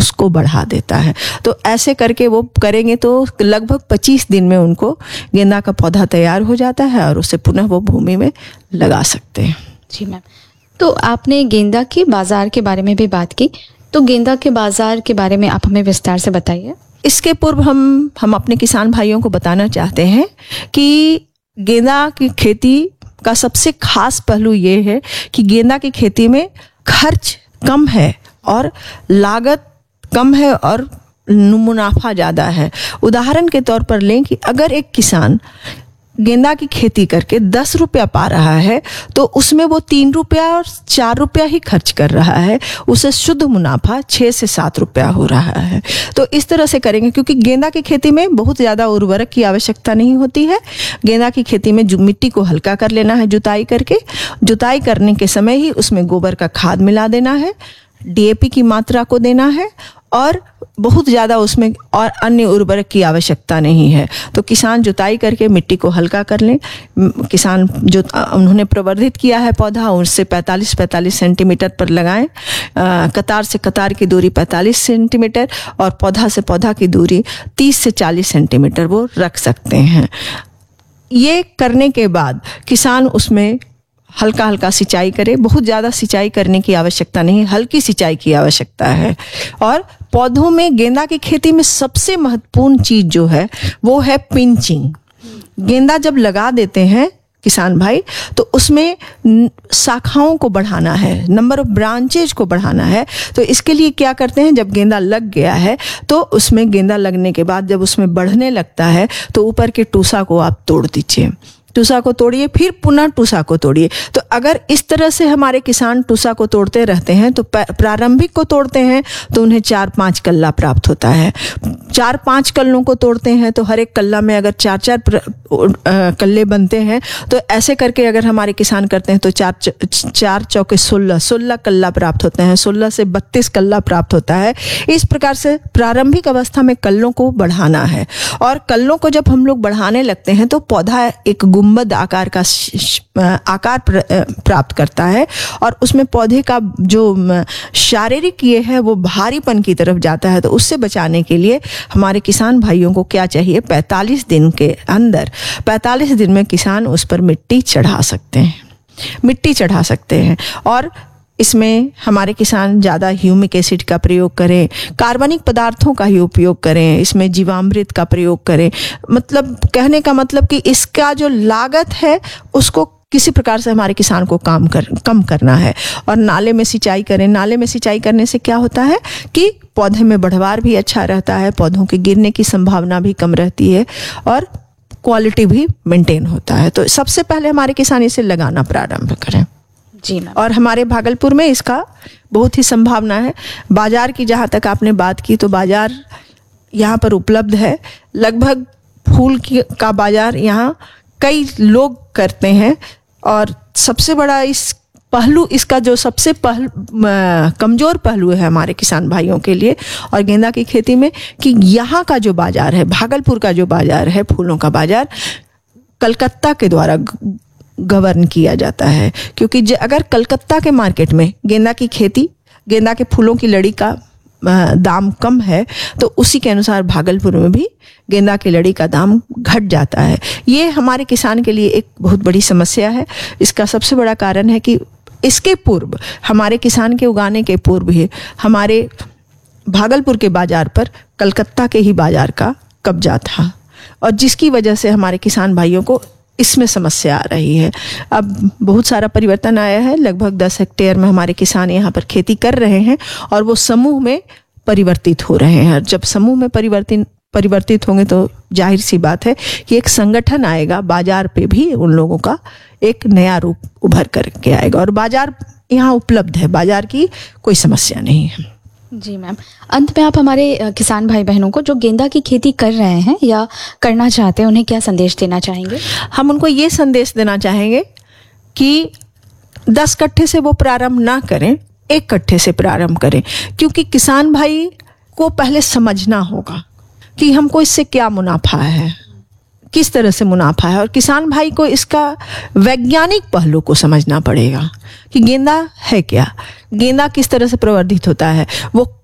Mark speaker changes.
Speaker 1: उसको बढ़ा देता है। तो ऐसे करके वो करेंगे तो लगभग 25 दिन में उनको गेंदा का पौधा तैयार हो जाता है और उसे पुनः वो भूमि में लगा सकते हैं।
Speaker 2: जी मैम, तो आपने गेंदा के बाजार के बारे में भी बात की, तो गेंदा के बाजार के बारे में आप हमें विस्तार से बताइए।
Speaker 1: इसके पूर्व हम अपने किसान भाइयों को बताना चाहते हैं कि गेंदा की खेती का सबसे खास पहलू ये है कि गेंदा की खेती में खर्च कम है और लागत कम है और मुनाफा ज़्यादा है। उदाहरण के तौर पर लें कि अगर एक किसान गेंदा की खेती करके 10 रुपया पा रहा है तो उसमें वो 3 रुपया और 4 रुपया ही खर्च कर रहा है, उसे शुद्ध मुनाफा 6 से 7 रुपया हो रहा है। तो इस तरह से करेंगे, क्योंकि गेंदा की खेती में बहुत ज़्यादा उर्वरक की आवश्यकता नहीं होती है। गेंदा की खेती में जो मिट्टी को हल्का कर लेना है जुताई करके, जुताई करने के समय ही उसमें गोबर का खाद मिला देना है, DAP की मात्रा को देना है और बहुत ज़्यादा उसमें और अन्य उर्वरक की आवश्यकता नहीं है। तो किसान जुताई करके मिट्टी को हल्का कर लें। किसान जो उन्होंने प्रवर्धित किया है पौधा, उससे 45-45 सेंटीमीटर पर लगाएं। कतार से कतार की दूरी 45 सेंटीमीटर और पौधा से पौधा की दूरी 30 से 40 सेंटीमीटर वो रख सकते हैं। ये करने के बाद किसान उसमें हल्का हल्का सिंचाई करे, बहुत ज़्यादा सिंचाई करने की आवश्यकता नहीं, हल्की सिंचाई की आवश्यकता है। और पौधों में गेंदा की खेती में सबसे महत्वपूर्ण चीज़ जो है वो है पिंचिंग। गेंदा जब लगा देते हैं किसान भाई तो उसमें शाखाओं को बढ़ाना है, नंबर ऑफ ब्रांचेज को बढ़ाना है। तो इसके लिए क्या करते हैं, जब गेंदा लग गया है तो उसमें गेंदा लगने के बाद जब उसमें बढ़ने लगता है तो ऊपर के टूसा को आप तोड़ दीजिए, टूसा को तोड़िए, फिर पुनः टूसा को तोड़िए। तो अगर इस तरह से हमारे किसान टूसा को तोड़ते रहते हैं तो प्रारंभिक को तोड़ते हैं तो उन्हें 4-5 कल्ला प्राप्त होता है। 4-5 कल्लों को तोड़ते हैं तो हर एक कल्ला में अगर 4-4 कल्ले बनते हैं तो ऐसे करके अगर हमारे किसान करते हैं तो 4 चौके 16 कल्ला प्राप्त होते हैं, 16 से 32 कल्ला प्राप्त होता है। इस प्रकार से प्रारंभिक अवस्था में कल्लों को बढ़ाना है और कल्लों को जब हम लोग बढ़ाने लगते हैं तो पौधा एक गुंबद आकार का आकार प्राप्त करता है और उसमें पौधे का जो शारीरिक ये है वो भारीपन की तरफ जाता है। तो उससे बचाने के लिए हमारे किसान भाइयों को क्या चाहिए, 45 दिन के अंदर 45 दिन में किसान उस पर मिट्टी चढ़ा सकते हैं और इसमें हमारे किसान ज़्यादा ह्यूमिक एसिड का प्रयोग करें, कार्बनिक पदार्थों का ही उपयोग करें, इसमें जीवामृत का प्रयोग करें। मतलब कहने का मतलब कि इसका जो लागत है उसको किसी प्रकार से हमारे किसान को कम करना है। और नाले में सिंचाई करें। नाले में सिंचाई करने से क्या होता है कि पौधे में बढ़वार भी अच्छा रहता है, पौधों के गिरने की संभावना भी कम रहती है और क्वालिटी भी मेंटेन होता है। तो सबसे पहले हमारे किसान इसे लगाना प्रारंभ करें।
Speaker 2: जी मैम।
Speaker 1: और हमारे भागलपुर में इसका बहुत ही संभावना है। बाजार की जहाँ तक आपने बात की तो बाजार यहाँ पर उपलब्ध है। लगभग फूल का बाजार यहाँ कई लोग करते हैं और सबसे बड़ा इसका जो सबसे कमज़ोर पहलू है हमारे किसान भाइयों के लिए और गेंदा की खेती में कि यहाँ का जो बाज़ार है, भागलपुर का जो बाज़ार है, फूलों का बाज़ार कलकत्ता के द्वारा गवर्न किया जाता है। क्योंकि अगर कलकत्ता के मार्केट में गेंदा के फूलों की लड़ी का दाम कम है तो उसी के अनुसार भागलपुर में भी गेंदा की लड़ी का दाम घट जाता है। ये हमारे किसान के लिए एक बहुत बड़ी समस्या है। इसका सबसे बड़ा कारण है कि इसके पूर्व हमारे किसान के उगाने के पूर्व ही हमारे भागलपुर के बाज़ार पर कलकत्ता के ही बाज़ार का कब्जा था और जिसकी वजह से हमारे किसान भाइयों को इसमें समस्या आ रही है। अब बहुत सारा परिवर्तन आया है। लगभग 10 हेक्टेयर में हमारे किसान यहाँ पर खेती कर रहे हैं और वो समूह में परिवर्तित हो रहे हैं। जब समूह में परिवर्तित होंगे तो जाहिर सी बात है कि एक संगठन आएगा, बाजार पे भी उन लोगों का एक नया रूप उभर करके आएगा और बाजार यहाँ उपलब्ध है, बाजार की कोई समस्या नहीं है।
Speaker 2: जी मैम, अंत में आप हमारे किसान भाई बहनों को जो गेंदा की खेती कर रहे हैं या करना चाहते हैं उन्हें क्या संदेश देना चाहेंगे?
Speaker 1: हम उनको ये संदेश देना चाहेंगे कि 10 कट्ठे से वो प्रारंभ ना करें, 1 कट्ठे से प्रारंभ करें। क्योंकि किसान भाई को पहले समझना होगा कि हमको इससे क्या मुनाफा है, किस तरह से मुनाफा है और किसान भाई को इसका वैज्ञानिक पहलू को समझना पड़ेगा कि गेंदा है क्या, गेंदा किस तरह से प्रवर्धित होता है, वो